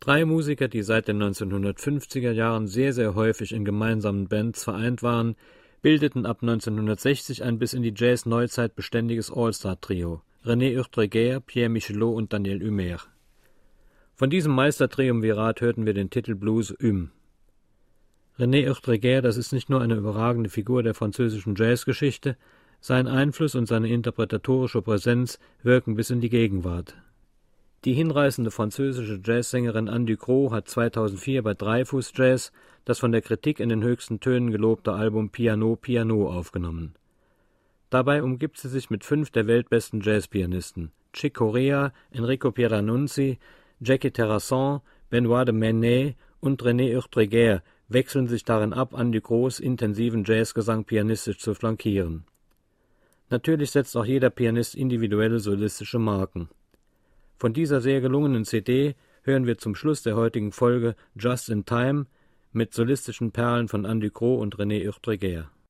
Drei Musiker, die seit den 1950er Jahren sehr häufig in gemeinsamen Bands vereint waren, bildeten ab 1960 ein bis in die Jazz-Neuzeit beständiges All-Star-Trio: René Urtreguer, Pierre Michelot und Daniel Humer. Von diesem Meistertriumvirat hörten wir den Titel Blues Hymne. René Urtreguer, das ist nicht nur eine überragende Figur der französischen Jazzgeschichte, sein Einfluss und seine interpretatorische Präsenz wirken bis in die Gegenwart. Die hinreißende französische Jazzsängerin Anne Ducrot hat 2004 bei Dreifuß Jazz das von der Kritik in den höchsten Tönen gelobte Album Piano, Piano aufgenommen. Dabei umgibt sie sich mit 5 der weltbesten Jazzpianisten: Chick Corea, Enrico Pieranunzi, Jackie Terrasson, Benoît de Manet und René Urtreguer wechseln sich darin ab, Anne Ducrots intensiven Jazzgesang pianistisch zu flankieren. Natürlich setzt auch jeder Pianist individuelle solistische Marken. Von dieser sehr gelungenen CD hören wir zum Schluss der heutigen Folge Just in Time mit solistischen Perlen von Anne Ducrot und René Urtreguer.